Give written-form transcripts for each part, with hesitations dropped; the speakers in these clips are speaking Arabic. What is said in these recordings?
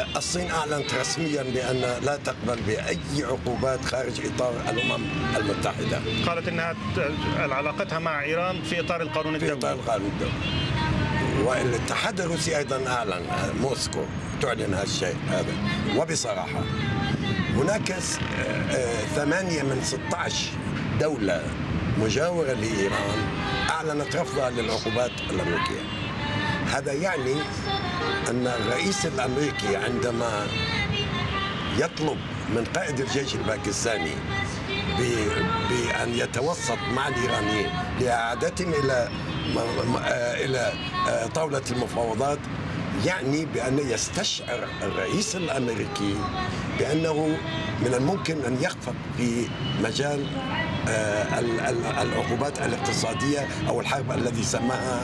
الصين أعلنت رسميا بأن لا تقبل بأي عقوبات خارج إطار الأمم المتحدة. قالت أنها علاقتها مع إيران في إطار القانون الدولي. في إطار القانون الدولي. والاتحاد الروسي أيضا أعلن، موسكو تعلن هالشيء هذا وبصراحة. هناك 8 من 16 دولة مجاورة لإيران أعلنت رفضها للعقوبات الأمريكية. هذا يعني أن الرئيس الأمريكي عندما يطلب من قائد الجيش الباكستاني بأن يتوسط مع الإيرانيين لإعادتهم إلى طاولة المفاوضات، يعني بأن يستشعر الرئيس الأمريكي بأنه من الممكن أن يخفق في مجال العقوبات الاقتصادية أو الحرب الذي سماها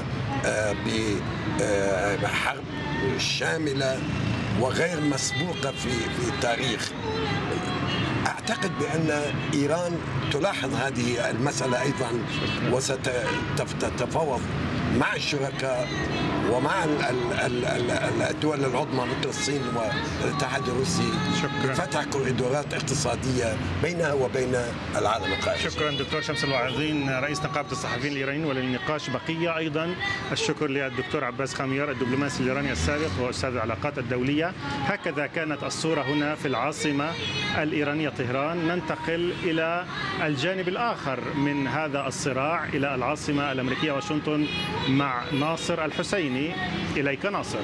بحرب شاملة وغير مسبوقة في التاريخ. أعتقد بأن إيران تلاحظ هذه المسألة أيضا وستتفاوض مع الشركاء ومع الدول العظمى مثل الصين والاتحاد الروسي لفتح كوريدورات اقتصادية بينها وبين العالم الخارجي. شكرا دكتور شمس الواعظين رئيس نقابة الصحفيين الإيرانيين. وللنقاش بقية أيضا الشكر للدكتور عباس خاميار الدبلوماسي الإيراني السابق وأستاذ العلاقات الدولية. هكذا كانت الصورة هنا في العاصمة الإيرانية طهران. ننتقل إلى الجانب الآخر من هذا الصراع، إلى العاصمة الأمريكية واشنطن مع ناصر الحسيني. إليك ناصر.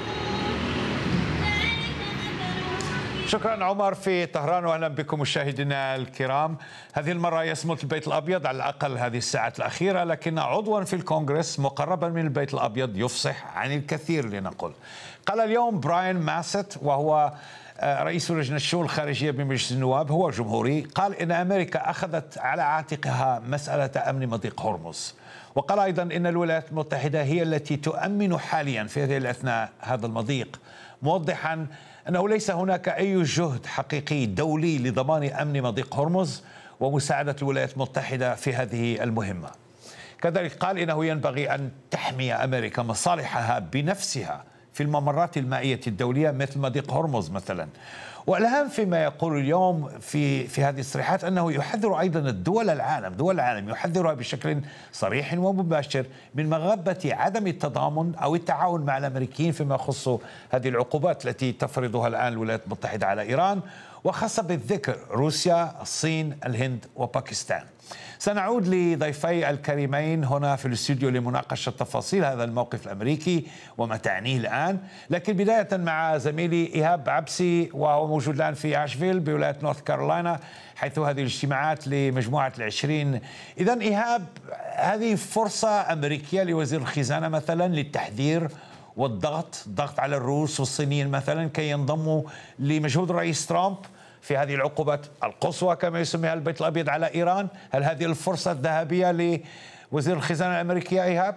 شكرا عمر في طهران، واهلا بكم مشاهدينا الكرام. هذه المره يصمت البيت الابيض على الاقل هذه الساعات الاخيره، لكن عضوا في الكونغرس مقربا من البيت الابيض يفصح عن الكثير لنقل. قال اليوم براين ماسيت وهو رئيس لجنة الشؤون الخارجية بمجلس النواب، هو جمهوري، قال إن أمريكا أخذت على عاتقها مسألة أمن مضيق هرمز. وقال أيضا إن الولايات المتحدة هي التي تؤمن حاليا في هذه الأثناء هذا المضيق، موضحا أنه ليس هناك أي جهد حقيقي دولي لضمان أمن مضيق هرمز ومساعدة الولايات المتحدة في هذه المهمة. كذلك قال إنه ينبغي أن تحمي أمريكا مصالحها بنفسها في الممرات المائية الدولية مثل مضيق هرمز مثلا. والأهم فيما يقول اليوم في هذه التصريحات أنه يحذر أيضا دول العالم يحذرها بشكل صريح ومباشر من مغبة عدم التضامن أو التعاون مع الأمريكيين فيما يخص هذه العقوبات التي تفرضها الآن الولايات المتحدة على إيران، وخاصة بالذكر روسيا، الصين، الهند وباكستان. سنعود لضيفي الكريمين هنا في الاستوديو لمناقشة تفاصيل هذا الموقف الأمريكي وما تعنيه الآن، لكن بداية مع زميلي إيهاب عبسي وهو موجود الآن في أشفيل بولاية نورث كارولاينا حيث هذه الاجتماعات لمجموعة ال20. إذن إيهاب، هذه فرصة أمريكية لوزير الخزانة مثلا للتحذير والضغط على الروس والصينيين مثلا كي ينضموا لمجهود الرئيس ترامب في هذه العقوبات القصوى كما يسميها البيت الأبيض على إيران. هل هذه الفرصة الذهبية لوزير الخزانة الأمريكية إيهاب؟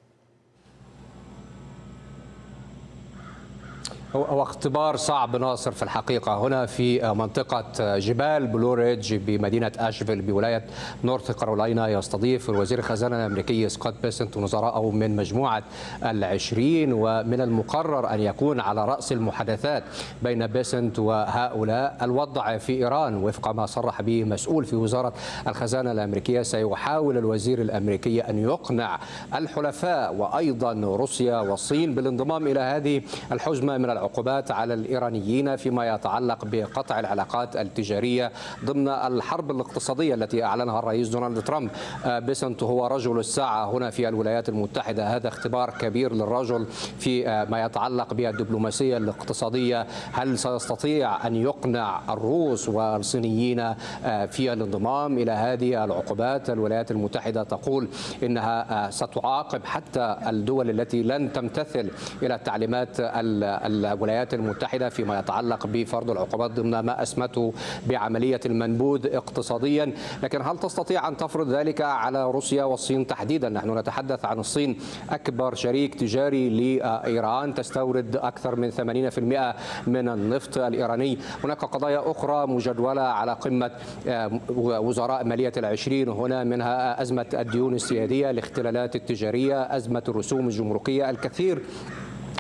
هو اختبار صعب ناصر في الحقيقة هنا في منطقة جبال بلو ريدج بمدينة أشفيل بولاية نورث كارولاينا. يستضيف وزير الخزانة الأمريكي سكوت بيسنت ونظراءه من مجموعة ال20، ومن المقرر أن يكون على رأس المحادثات بين بيسنت وهؤلاء الوضع في إيران. وفق ما صرح به مسؤول في وزارة الخزانة الأمريكية، سيحاول الوزير الأمريكي أن يقنع الحلفاء وأيضا روسيا والصين بالانضمام إلى هذه الحزمة من العقوبات على الإيرانيين فيما يتعلق بقطع العلاقات التجارية ضمن الحرب الاقتصادية التي أعلنها الرئيس دونالد ترامب. بيسنت هو رجل الساعة هنا في الولايات المتحدة. هذا اختبار كبير للرجل في ما يتعلق بالدبلوماسية الاقتصادية. هل سيستطيع أن يقنع الروس والصينيين في الانضمام إلى هذه العقوبات؟ الولايات المتحدة تقول إنها ستعاقب حتى الدول التي لن تمتثل إلى تعليمات الولايات المتحدة فيما يتعلق بفرض العقوبات ضمن ما أسمته بعملية المنبوذ اقتصاديا. لكن هل تستطيع أن تفرض ذلك على روسيا والصين تحديدا؟ نحن نتحدث عن الصين أكبر شريك تجاري لإيران، تستورد أكثر من 80% من النفط الإيراني. هناك قضايا أخرى مجدولة على قمة وزراء مالية ال20 هنا، منها أزمة الديون السيادية، الاختلالات التجارية، أزمة الرسوم الجمركية. الكثير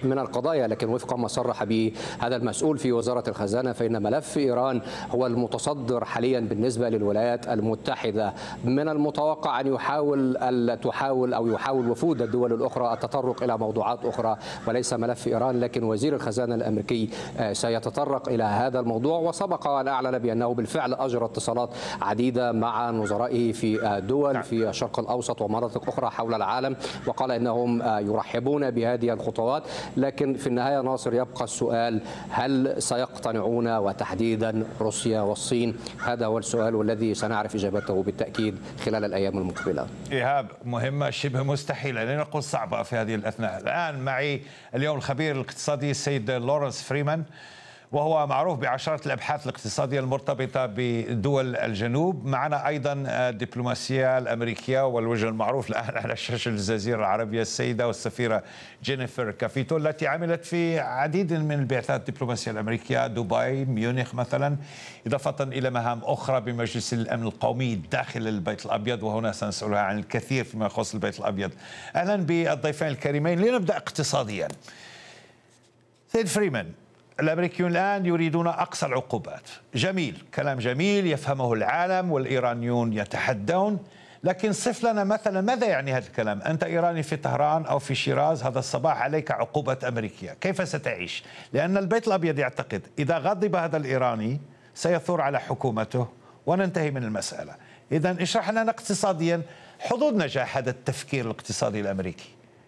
من القضايا. لكن وفق ما صرح به هذا المسؤول في وزارة الخزانة فإن ملف إيران هو المتصدر حاليا بالنسبة للولايات المتحدة. من المتوقع أن يحاول وفود الدول الأخرى التطرق إلى موضوعات أخرى وليس ملف إيران، لكن وزير الخزانة الأمريكي سيتطرق إلى هذا الموضوع. وسبق أن أعلن بأنه بالفعل أجرى اتصالات عديدة مع نظرائه في دول في الشرق الأوسط ومناطق أخرى حول العالم، وقال إنهم يرحبون بهذه الخطوات. لكن في النهاية ناصر يبقى السؤال: هل سيقتنعون، وتحديدا روسيا والصين؟ هذا هو السؤال والذي سنعرف إجابته بالتأكيد خلال الأيام المقبلة. إيهاب، مهمة شبه مستحيلة لنقل صعبة في هذه الأثناء. الآن معي اليوم الخبير الاقتصادي السيد لورنس فريمان، وهو معروف بعشرات الأبحاث الاقتصادية المرتبطة بدول الجنوب. معنا أيضا الدبلوماسية الأمريكية والوجه المعروف الآن على شاشة الجزيرة العربية السيدة والسفيرة جينيفر كافيتو، التي عملت في عديد من البعثات الدبلوماسية الأمريكية، دبي، ميونخ مثلا، إضافة إلى مهام أخرى بمجلس الأمن القومي داخل البيت الأبيض، وهنا سنسألها عن الكثير فيما يخص البيت الأبيض. أهلا بالضيفين الكريمين. لنبدأ اقتصاديا. سيد فريمان، الأمريكيون الآن يريدون أقصى العقوبات. جميل، كلام جميل يفهمه العالم والإيرانيون يتحدون، لكن صف لنا مثلا ماذا يعني هذا الكلام؟ أنت إيراني في طهران أو في شيراز هذا الصباح، عليك عقوبة أمريكية، كيف ستعيش؟ لأن البيت الأبيض يعتقد إذا غضب هذا الإيراني سيثور على حكومته وننتهي من المسألة. إذن اشرح لنا اقتصاديا حدود نجاح هذا التفكير الاقتصادي الأمريكي.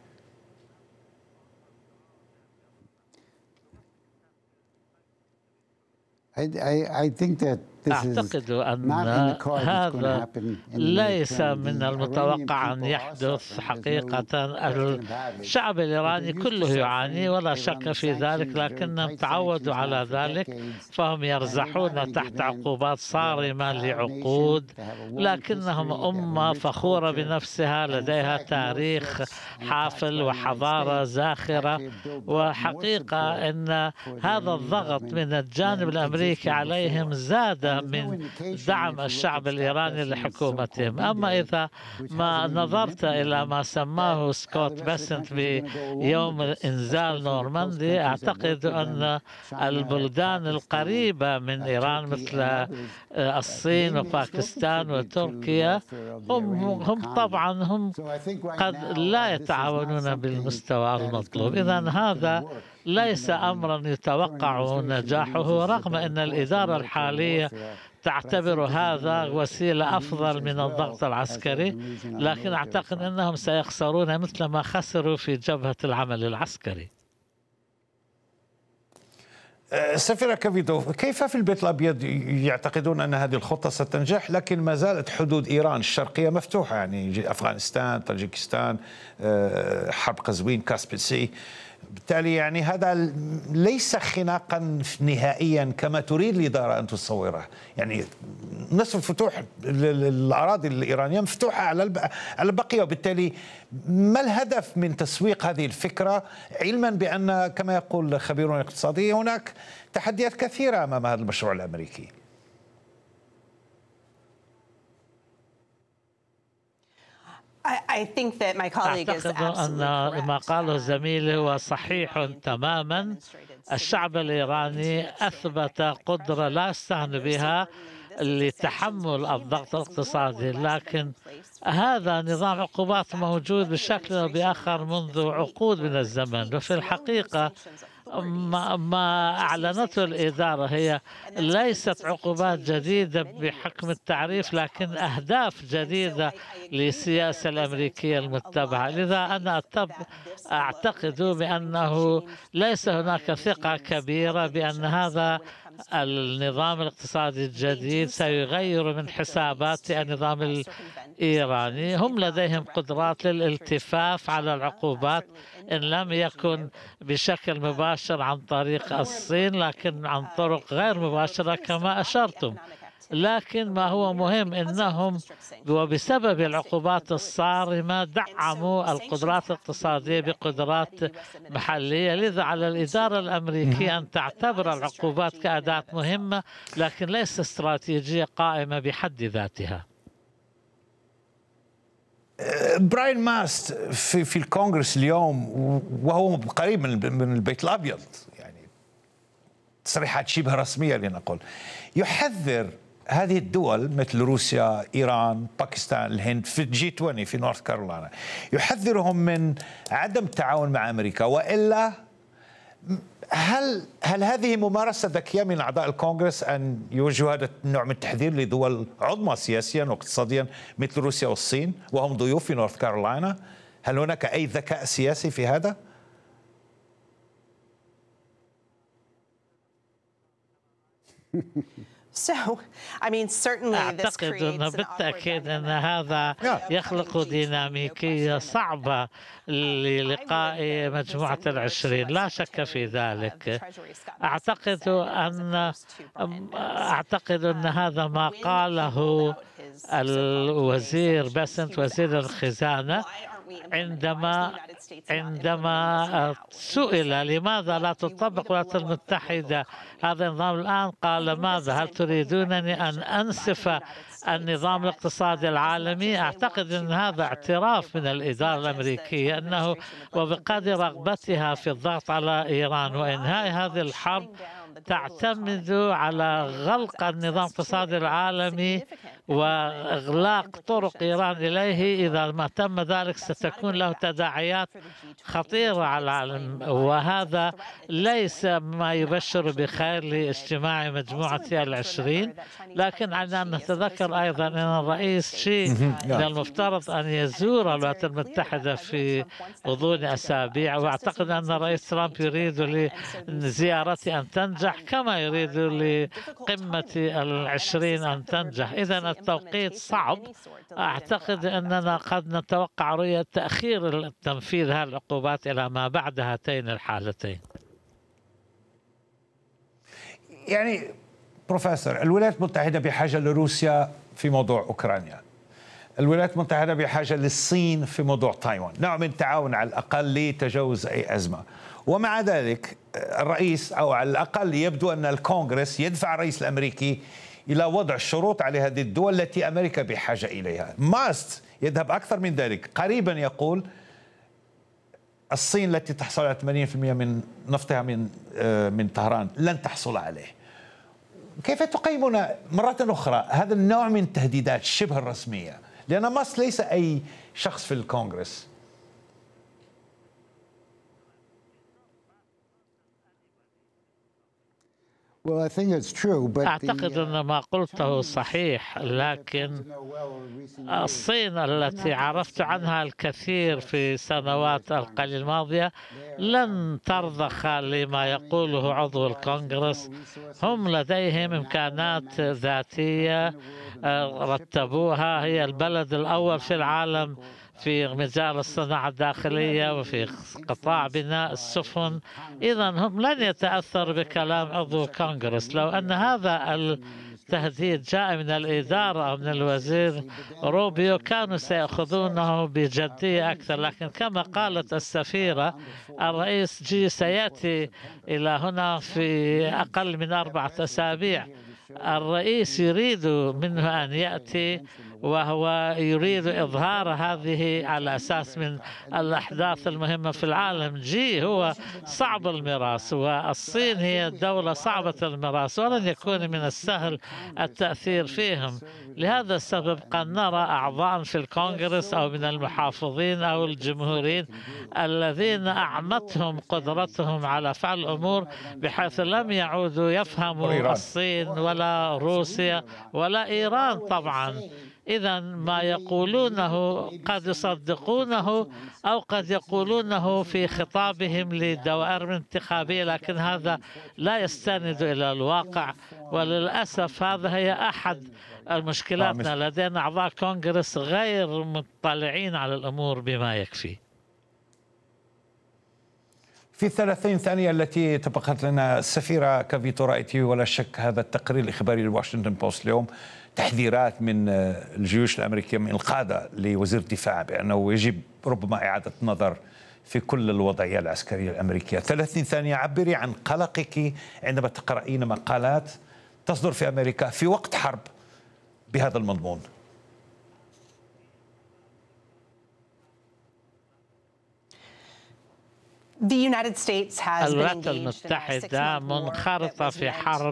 أعتقد أن هذا ليس من المتوقع أن يحدث حقيقة. الشعب الإيراني كله يعاني ولا شك في ذلك، لكنهم تعودوا على ذلك، فهم يرزحون تحت عقوبات صارمة لعقود، لكنهم أمة فخورة بنفسها، لديها تاريخ حافل وحضارة زاخرة. وحقيقة أن هذا الضغط من الجانب الأمريكي عليهم زاد من دعم الشعب الإيراني لحكومتهم. أما إذا ما نظرت إلى ما سماه سكوت بيسنت بيوم إنزال نورماندي، أعتقد أن البلدان القريبة من إيران مثل الصين وباكستان وتركيا هم طبعا قد لا يتعاونون بالمستوى المطلوب. إذن هذا ليس أمرا يتوقع نجاحه، رغم أن الإدارة الحالية تعتبر هذا وسيلة أفضل من الضغط العسكري، لكن أعتقد أنهم سيخسرون مثل ما خسروا في جبهة العمل العسكري. سفيرة كافيتو، كيف في البيت الأبيض يعتقدون أن هذه الخطة ستنجح، لكن ما زالت حدود إيران الشرقية مفتوحة، يعني أفغانستان، طاجيكستان، حرب قزوين، كاسبيسي. بالتالي يعني هذا ليس خناقا نهائيا كما تريد الإدارة أن تصوره. يعني نصف الفتوح الأراضي الإيرانية مفتوحة على البقية، وبالتالي ما الهدف من تسويق هذه الفكرة، علما بأن كما يقول خبيرون اقتصاديين هناك تحديات كثيرة أمام هذا المشروع الأمريكي؟ أعتقد أن ما قاله زميلي هو صحيح تماما. الشعب الإيراني أثبت قدرة لا يستهان بها لتحمل الضغط الاقتصادي، لكن هذا نظام عقوبات موجود بشكل أو بآخر منذ عقود من الزمن. وفي الحقيقة ما أعلنته الإدارة هي ليست عقوبات جديدة بحكم التعريف، لكن أهداف جديدة للسياسة الأمريكية المتبعة. لذا أنا أعتقد بأنه ليس هناك ثقة كبيرة بأن هذا النظام الاقتصادي الجديد سيغير من حسابات النظام الإيراني. هم لديهم قدرات للالتفاف على العقوبات، إن لم يكن بشكل مباشر عن طريق الصين، لكن عن طرق غير مباشرة كما أشرتم. لكن ما هو مهم أنهم وبسبب العقوبات الصارمة دعموا القدرات الاقتصادية بقدرات محلية. لذا على الإدارة الأمريكية أن تعتبر العقوبات كأداة مهمة، لكن ليس استراتيجية قائمة بحد ذاتها. براين ماست في الكونغرس اليوم، وهو قريب من البيت الأبيض، يعني تصريحات شبه رسمية لنقول، يحذر هذه الدول مثل روسيا، إيران، باكستان، الهند في G20 في نورث كارولاينا، يحذرهم من عدم التعاون مع أمريكا، وإلا هل هذه ممارسة ذكية من أعضاء الكونغرس أن يوجهوا هذا النوع من التحذير لدول عظمى سياسيا واقتصاديا مثل روسيا والصين وهم ضيوف في نورث كارولاينا؟ هل هناك أي ذكاء سياسي في هذا؟ أعتقد أنه بالتأكيد أن هذا يخلق ديناميكية صعبة للقاء مجموعة ال20، لا شك في ذلك. أعتقد أن هذا ما قاله الوزير باسنت وزير الخزانة عندما سئل لماذا لا تطبق الولايات المتحدة هذا النظام الآن، قال ماذا؟ هل تريدونني أن أنسف النظام الاقتصادي العالمي؟ أعتقد أن هذا اعتراف من الإدارة الأمريكية أنه وبقدر رغبتها في الضغط على إيران وإنهاء هذه الحرب تعتمد على غلق النظام الاقتصادي العالمي وإغلاق طرق إيران إليه. إذا ما تم ذلك ستكون له تداعيات خطيرة على العالم، وهذا ليس ما يبشر بخير لاجتماع مجموعة ال20. لكن علينا أن نتذكر أيضا أن الرئيس شي من المفترض أن يزور الولايات المتحدة في غضون أسابيع، وأعتقد أن الرئيس ترامب يريد لزيارته أن تنجح كما يريد لقمة ال20 أن تنجح. إذن التوقيت صعب. أعتقد أننا قد نتوقع رؤية تأخير تنفيذ هذه العقوبات إلى ما بعد هاتين الحالتين. يعني بروفيسور، الولايات المتحدة بحاجة لروسيا في موضوع أوكرانيا، الولايات المتحدة بحاجة للصين في موضوع تايوان، نوع من التعاون على الأقل لتجاوز أي أزمة. ومع ذلك الرئيس، أو على الأقل يبدو أن الكونغرس يدفع الرئيس الأمريكي إلى وضع الشروط على هذه الدول التي أمريكا بحاجة إليها. ماست يذهب أكثر من ذلك، قريبا يقول الصين التي تحصل على 80% من نفطها من طهران لن تحصل عليه. كيف تقيمون مرة أخرى هذا النوع من التهديدات الشبه الرسمية؟ لأن ماست ليس أي شخص في الكونغرس. أعتقد أن ما قلته صحيح، لكن الصين التي عرفت عنها الكثير في السنوات القليلة الماضية لن ترضخ لما يقوله عضو الكونغرس. هم لديهم إمكانات ذاتية رتبوها، هي البلد الأول في العالم في مجال الصناعة الداخلية وفي قطاع بناء السفن. إذا هم لن يتأثروا بكلام عضو الكونغرس. لو أن هذا التهديد جاء من الإدارة أو من الوزير روبيو كانوا سيأخذونه بجدية أكثر. لكن كما قالت السفيرة، الرئيس جي سيأتي إلى هنا في أقل من 4 أسابيع. الرئيس يريد منه أن يأتي، وهو يريد إظهار هذه على أساس من الأحداث المهمة في العالم. جي هو صعب المراس، والصين هي دولة صعبة المراس، ولن يكون من السهل التأثير فيهم. لهذا السبب قد نرى أعضاء في الكونغرس أو من المحافظين أو الجمهوريين الذين أعمتهم قدرتهم على فعل الأمور بحيث لم يعودوا يفهموا الصين ولا روسيا ولا إيران طبعا. إذا ما يقولونه قد يصدقونه أو قد يقولونه في خطابهم لدوائر انتخابية، لكن هذا لا يستند إلى الواقع. وللأسف هذا هي أحد المشكلاتنا، لدينا أعضاء كونغرس غير مطلعين على الأمور بما يكفي. في 30 ثانية التي تبقت لنا، السفيرة كافيتو رأيتي ولا شك هذا التقرير الإخباري للواشنطن بوست اليوم تحذيرات من الجيوش الأمريكية من القادة لوزير الدفاع بأنه يجب ربما إعادة النظر في كل الوضعية العسكرية الأمريكية. 30 ثانية، عبري عن قلقك عندما تقرأين مقالات تصدر في أمريكا في وقت حرب بهذا المضمون. الولايات المتحدة منخرطة في حرب